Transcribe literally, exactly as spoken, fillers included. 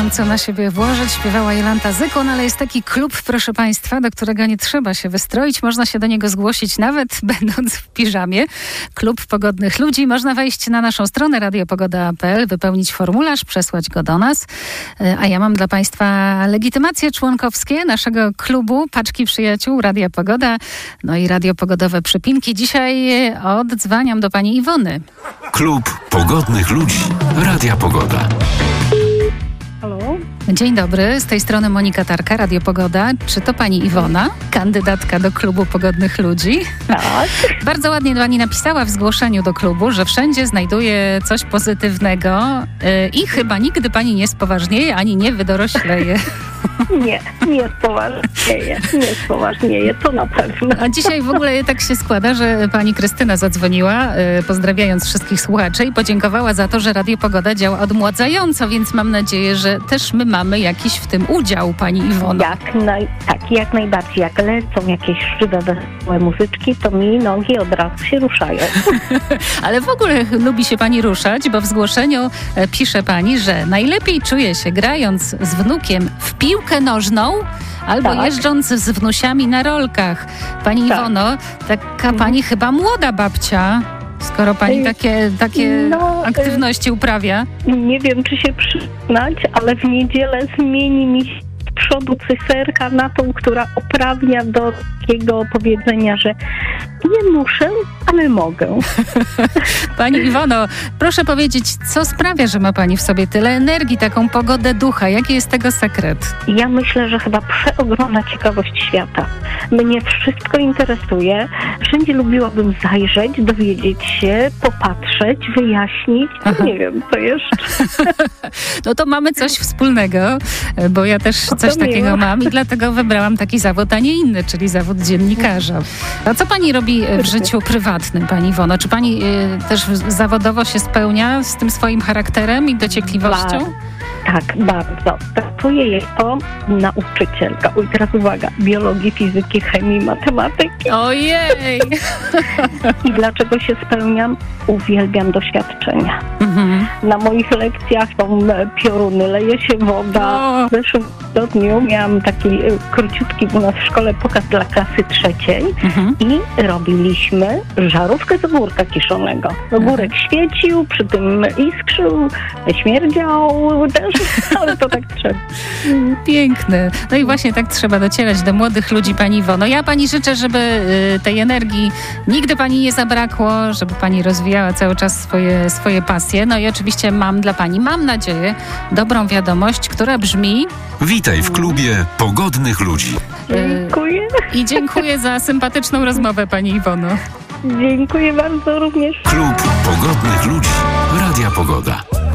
wiem, co na siebie włożyć, śpiewała Jolanta Zykun, ale jest taki klub, proszę Państwa, do którego nie trzeba się wystroić. Można się do niego zgłosić nawet będąc w piżamie. Klub Pogodnych Ludzi. Można wejść na naszą stronę radio pogoda kropka p l, wypełnić formularz, przesłać go do nas. A ja mam dla Państwa legitymacje członkowskie naszego klubu Paczki Przyjaciół Radia Pogoda. No i radiopogodowe przypinki. Dzisiaj oddzwaniam do pani Iwony. Klub Pogodnych Ludzi Radia Pogoda. Halo? Dzień dobry, z tej strony Monika Tarka, Radio Pogoda. Czy to pani Iwona, kandydatka do Klubu Pogodnych Ludzi? Tak. Bardzo ładnie pani napisała w zgłoszeniu do klubu, że wszędzie znajduje coś pozytywnego yy, i chyba nigdy pani nie spoważnieje, ani nie wydorośleje. Nie, nie spoważnieje, nie spoważnieje, to na pewno. A dzisiaj w ogóle tak się składa, że pani Krystyna zadzwoniła, yy, pozdrawiając wszystkich słuchaczy i podziękowała za to, że Radio Pogoda działa odmładzająco, więc mam nadzieję, że też my mamy jakiś w tym udział, pani Iwono. Jak naj, tak, jak najbardziej. Jak lecą jakieś żywe, wesołe muzyczki, to mi nogi od razu się ruszają. Ale w ogóle lubi się pani ruszać, bo w zgłoszeniu e, pisze pani, że najlepiej czuje się grając z wnukiem w piłkę nożną albo Tak. jeżdżąc z wnusiami na rolkach. Pani Tak. Iwono, taka pani chyba młoda babcia, skoro pani takie, takie No, y- aktywności uprawia. Nie wiem, czy się przyznać, ale w niedzielę zmieni mi się z przodu cyferka na tą, która oprawnia do takiego powiedzenia, że nie muszę, ale mogę. Pani Iwono, proszę powiedzieć, co sprawia, że ma pani w sobie tyle energii, taką pogodę ducha? Jaki jest tego sekret? Ja myślę, że chyba przeogromna ciekawość świata. Mnie wszystko interesuje. Wszędzie lubiłabym zajrzeć, dowiedzieć się, popatrzeć, wyjaśnić. Aha. Nie wiem, co jeszcze. No to mamy coś wspólnego, bo ja też coś to miło. takiego mam i dlatego wybrałam taki zawód, a nie inny, czyli zawód dziennikarza. A co pani robi w życiu prywatnym, pani Iwono? Czy pani y, też zawodowo się spełnia z tym swoim charakterem i dociekliwością? Tak, bardzo. Pracuję jako nauczycielka. Oj, teraz uwaga, biologii, fizyki, chemii, matematyki. Ojej! I dlaczego się spełniam? Uwielbiam doświadczenia. Mhm. Na moich lekcjach są e, pioruny, leje się woda. O. W zeszłym tygodniu miałam taki e, króciutki u nas w szkole pokaz dla klasy trzeciej Mhm. i robiliśmy żarówkę z ogórka kiszonego. Ogórek świecił, przy tym iskrzył, śmierdział też, ale to tak trzeba. Piękny. No i właśnie tak trzeba docierać do młodych ludzi, pani Iwono. Ja pani życzę, żeby y, tej energii nigdy pani nie zabrakło, żeby pani rozwijała cały czas swoje, swoje pasje. No i oczywiście mam dla pani, mam nadzieję, dobrą wiadomość, która brzmi... Witaj w klubie Pogodnych Ludzi. Dziękuję. I dziękuję za sympatyczną rozmowę, pani Iwono. Dziękuję bardzo również. Klub Pogodnych Ludzi Radia Pogoda.